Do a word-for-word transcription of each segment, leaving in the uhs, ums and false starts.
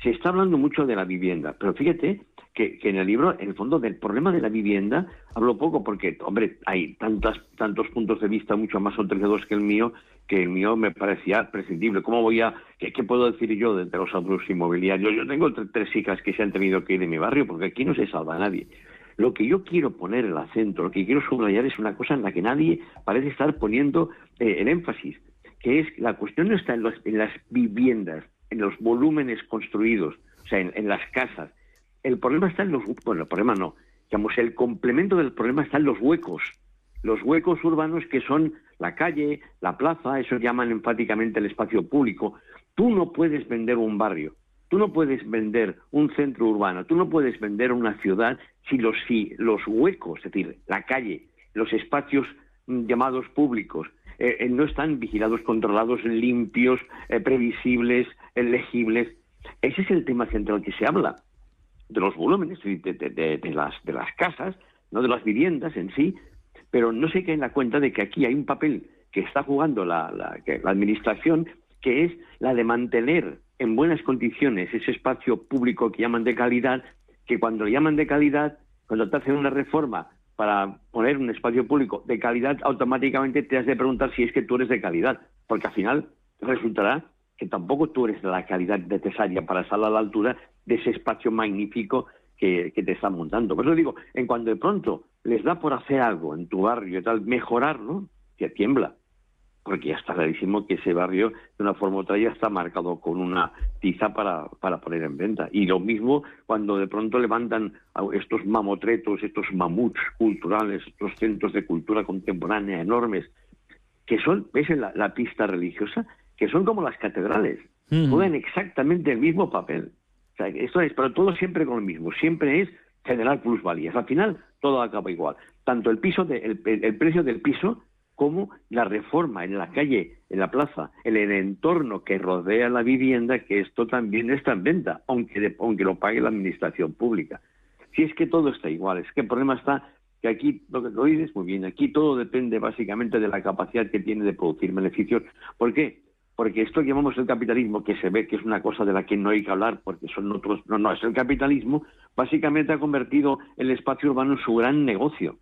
se está hablando mucho de la vivienda, pero fíjate que, que en el libro, en el fondo, del problema de la vivienda hablo poco porque, hombre, hay tantas, tantos puntos de vista mucho más autorizados que el mío, que el mío me parecía prescindible. ¿Cómo voy a, qué, qué puedo decir yo de, de los abusos inmobiliarios? Yo tengo tres, tres hijas que se han tenido que ir de mi barrio porque aquí no se salva a nadie. Lo que yo quiero poner el acento, lo que quiero subrayar es una cosa en la que nadie parece estar poniendo eh, el énfasis, que es la cuestión no está en, los, en las viviendas, en los volúmenes construidos, o sea, en, en las casas. El problema está en los... Bueno, el problema no. Digamos, el complemento del problema está en los huecos. Los huecos urbanos que son la calle, la plaza, eso llaman enfáticamente el espacio público. Tú no puedes vender un barrio, tú no puedes vender un centro urbano, tú no puedes vender una ciudad si los, si los huecos, es decir, la calle, los espacios mm, llamados públicos, eh, eh, no están vigilados, controlados, limpios, eh, previsibles, eh, legibles. Ese es el tema central que se habla, de los volúmenes, de, de, de, de, las, de las casas, no de las viviendas en sí, pero no se cae en la cuenta de que aquí hay un papel que está jugando la, la, que, la administración, que es la de mantener en buenas condiciones ese espacio público que llaman de calidad, que cuando le llaman de calidad, cuando te hacen una reforma para poner un espacio público de calidad, automáticamente te has de preguntar si es que tú eres de calidad, porque al final resultará que tampoco tú eres de la calidad necesaria para estar a la altura de ese espacio magnífico que, que te están montando. Por eso digo, en cuando de pronto les da por hacer algo en tu barrio y tal, mejorarlo, te tiembla, porque ya está clarísimo que ese barrio, de una forma u otra, ya está marcado con una tiza para, para poner en venta. Y lo mismo cuando de pronto levantan estos mamotretos, estos mamuts culturales, estos centros de cultura contemporánea enormes, que son, ves en la, la pista religiosa, que son como las catedrales, mm. juegan exactamente el mismo papel. O sea, esto es, pero todo siempre con lo mismo, siempre es generar plusvalías. Al final todo acaba igual. Tanto el piso, de, el, el precio del piso, como la reforma en la calle, en la plaza, en el entorno que rodea la vivienda, que esto también está en venta, aunque, de, aunque lo pague la administración pública. Si es que todo está igual, es que el problema está que aquí, lo que lo dices muy bien, aquí todo depende básicamente de la capacidad que tiene de producir beneficios. ¿Por qué? Porque esto que llamamos el capitalismo, que se ve que es una cosa de la que no hay que hablar, porque son otros... No, no, es el capitalismo, básicamente ha convertido el espacio urbano en su gran negocio.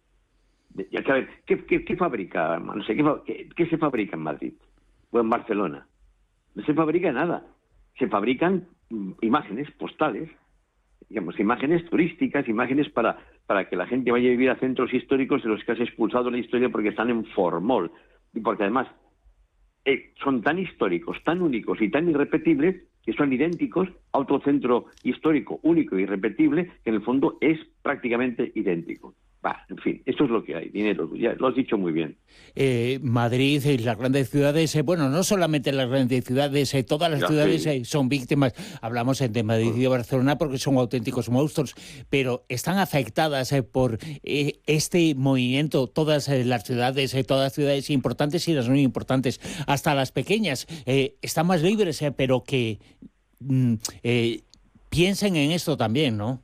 Ya que, a ver, ¿qué, qué, qué fabrica? No sé, ¿qué, qué, ¿qué se fabrica en Madrid? O en Barcelona. No se fabrica nada. Se fabrican imágenes postales, digamos, imágenes turísticas, imágenes para, para que la gente vaya a vivir a centros históricos de los que has expulsado la historia porque están en formol. Y porque además... Eh, son tan históricos, tan únicos y tan irrepetibles que son idénticos a otro centro histórico único e irrepetible que en el fondo es prácticamente idéntico. Bah, en fin, esto es lo que hay, dinero, ya lo has dicho muy bien. Eh, Madrid y las grandes ciudades, eh, bueno, no solamente las grandes ciudades, eh, todas las ya, ciudades sí. eh, son víctimas, hablamos eh, de Madrid y de Barcelona porque son auténticos monstruos, pero están afectadas eh, por eh, este movimiento, todas eh, las ciudades, eh, todas las ciudades importantes y las no importantes, hasta las pequeñas, eh, están más libres, eh, pero que mm, eh, piensen en esto también, ¿no?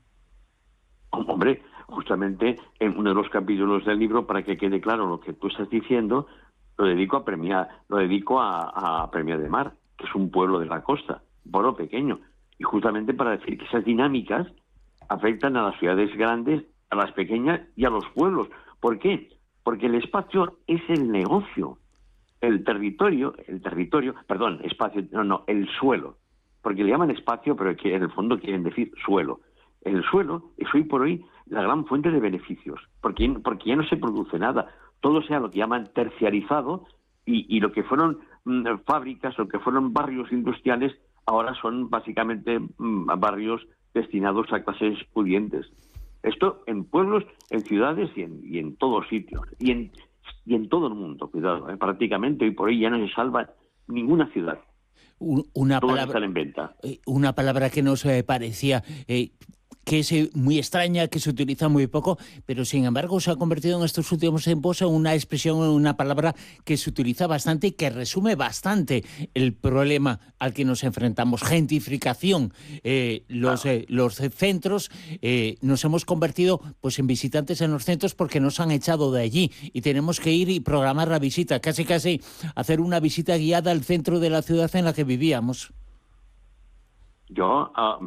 Hombre, justamente en uno de los capítulos del libro, para que quede claro lo que tú estás diciendo, lo dedico a Premiá, lo dedico a, a Premiá de Mar, que es un pueblo de la costa, un pueblo pequeño, y justamente para decir que esas dinámicas afectan a las ciudades grandes, a las pequeñas y a los pueblos. ¿Por qué? Porque el espacio es el negocio, el territorio, el territorio, perdón, espacio, no, no, el suelo, porque le llaman espacio, pero que en el fondo quieren decir suelo. El suelo es hoy por hoy la gran fuente de beneficios, porque, porque ya no se produce nada. Todo sea lo que llaman terciarizado y, y lo que fueron mmm, fábricas, lo que fueron barrios industriales, ahora son básicamente mmm, barrios destinados a clases pudientes. Esto en pueblos, en ciudades y en, y en todos sitios. Y en, y en todo el mundo, cuidado, ¿eh? Prácticamente hoy por hoy ya no se salva ninguna ciudad. Una Todas palabra, están en venta. Una palabra que nos eh, parecía... Eh, que es eh, muy extraña, que se utiliza muy poco, pero sin embargo se ha convertido en estos últimos tiempos en una expresión, en una palabra que se utiliza bastante y que resume bastante el problema al que nos enfrentamos. Gentrificación. Eh, los, eh, los centros, eh, nos hemos convertido pues en visitantes en los centros porque nos han echado de allí y tenemos que ir y programar la visita, casi casi hacer una visita guiada al centro de la ciudad en la que vivíamos. Yo, uh,